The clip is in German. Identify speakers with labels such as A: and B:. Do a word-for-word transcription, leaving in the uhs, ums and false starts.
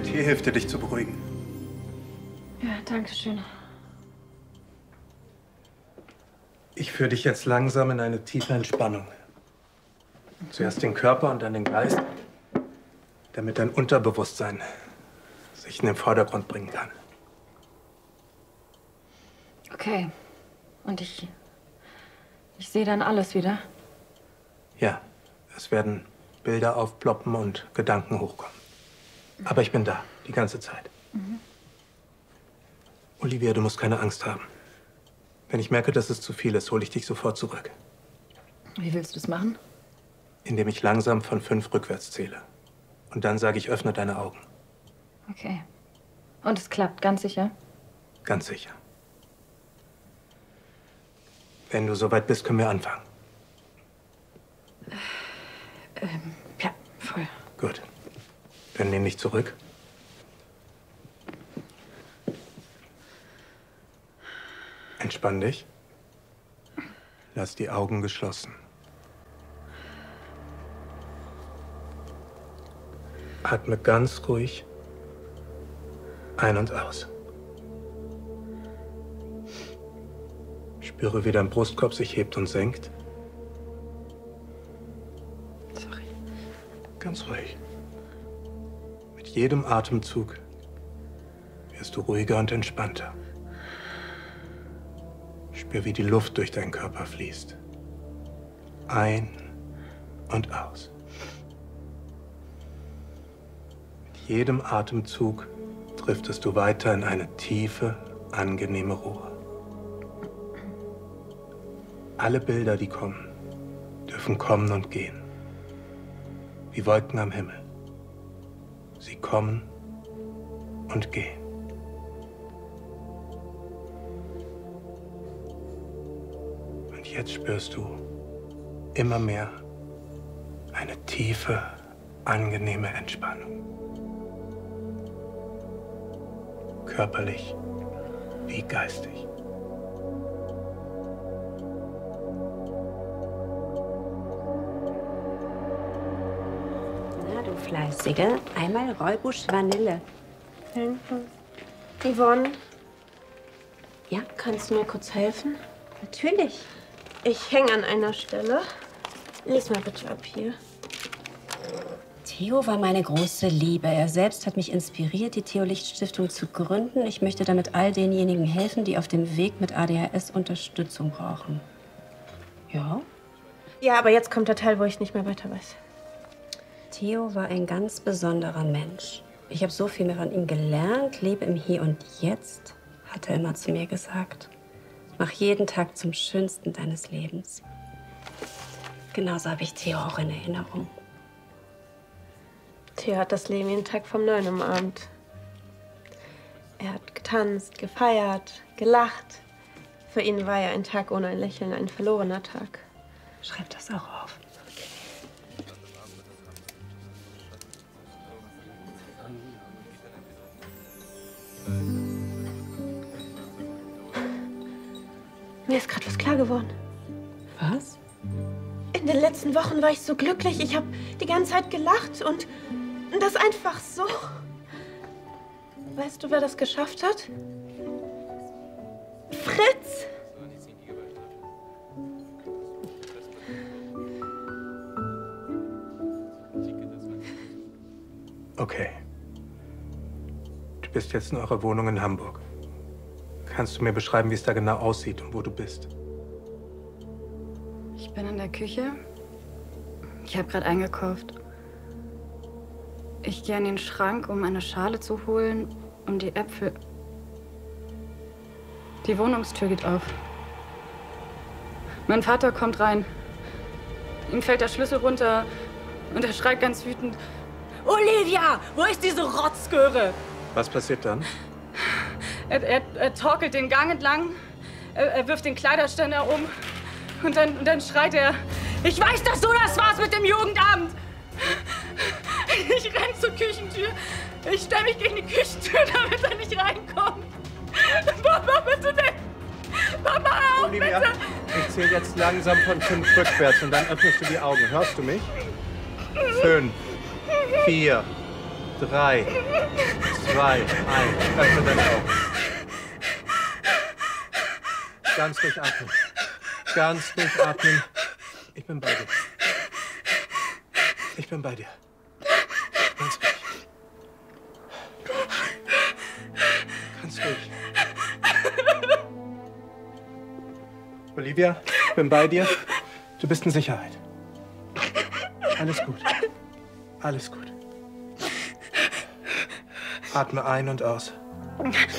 A: Tee hilft dir, dich zu beruhigen.
B: Ja, danke schön.
A: Ich führe dich jetzt langsam in eine tiefe Entspannung. Zuerst den Körper und dann den Geist, damit dein Unterbewusstsein sich in den Vordergrund bringen kann.
B: Okay. Und ich... ich sehe dann alles wieder?
A: Ja, es werden Bilder aufploppen und Gedanken hochkommen. Aber ich bin da, die ganze Zeit.
B: Mhm.
A: Olivia, du musst keine Angst haben. Wenn ich merke, dass es zu viel ist, hole ich dich sofort zurück.
B: Wie willst du es machen?
A: Indem ich langsam von fünf rückwärts zähle. Und dann sage ich, öffne deine Augen.
B: Okay. Und es klappt, ganz sicher?
A: Ganz sicher. Wenn du soweit bist, können wir anfangen.
B: Ähm, ja, voll.
A: Gut. Dann nehme ich zurück. Entspann dich. Lass die Augen geschlossen. Atme ganz ruhig ein und aus. Spüre, wie dein Brustkorb sich hebt und senkt.
B: Sorry.
A: Ganz ruhig. Mit jedem Atemzug wirst du ruhiger und entspannter. Spür, wie die Luft durch deinen Körper fließt. Ein und aus. Mit jedem Atemzug driftest du weiter in eine tiefe, angenehme Ruhe. Alle Bilder, die kommen, dürfen kommen und gehen. Wie Wolken am Himmel. Sie kommen und gehen. Und jetzt spürst du immer mehr eine tiefe, angenehme Entspannung. Körperlich wie geistig.
C: Na, du Fleißige. Einmal Räubusch Vanille.
D: Danke. Yvonne,
C: Ja,
D: kannst du mir kurz helfen?
C: natürlich.
D: Ich hänge an einer Stelle. Lies mal bitte ab hier.
C: Theo war meine große Liebe. Er selbst hat mich inspiriert, die Theo-Licht-Stiftung zu gründen. Ich möchte damit all denjenigen helfen, die auf dem Weg mit A D H S Unterstützung brauchen. Ja?
D: Ja, aber jetzt kommt der Teil, wo ich nicht mehr weiter weiß.
C: Theo war ein ganz besonderer Mensch. Ich habe so viel mehr von ihm gelernt, lebe im Hier und Jetzt, hat er immer zu mir gesagt. Mach jeden Tag zum schönsten deines Lebens. Genauso habe ich Theo auch in Erinnerung.
D: Theo hat das Leben jeden Tag vom Neuen umarmt. Er hat getanzt, gefeiert, gelacht. Für ihn war ja ein Tag ohne ein Lächeln ein verlorener Tag.
C: Schreib das auch auf.
D: Mir ist gerade was klar geworden.
C: Was?
D: In den letzten Wochen war ich so glücklich. Ich habe die ganze Zeit gelacht und das einfach so. Weißt du, wer das geschafft hat? Fritz!
A: Okay. Du bist jetzt in eurer Wohnung in Hamburg. Kannst du mir beschreiben, wie es da genau aussieht und wo du bist?
B: Ich bin in der Küche. Ich habe gerade eingekauft. Ich gehe an den Schrank, um eine Schale zu holen, um die Äpfel. Die Wohnungstür geht auf. Mein Vater kommt rein. Ihm fällt der Schlüssel runter und er schreit ganz wütend: Olivia, wo ist diese Rotzgöre?
A: Was passiert dann?
B: Er, er, er torkelt den Gang entlang, er, er wirft den Kleiderständer um und dann, und dann schreit er: Ich weiß, dass du das warst mit dem Jugendamt! Ich renn zur Küchentür, ich stelle mich gegen die Küchentür, damit er nicht reinkommt. Papa, bitte nicht! Papa, hör auf,
A: Olivia,
B: bitte!
A: ich zähle jetzt langsam von fünf rückwärts und dann öffnest du die Augen. Hörst du mich? Fünf, vier, Drei, zwei, eins. Öffne deine Augen. Ganz ruhig atmen. Ganz ruhig atmen. Ich bin bei dir. Ich bin bei dir. Ganz ruhig. Ganz ruhig. Olivia, ich bin bei dir. Du bist in Sicherheit. Alles gut. Alles gut. Atme ein und aus.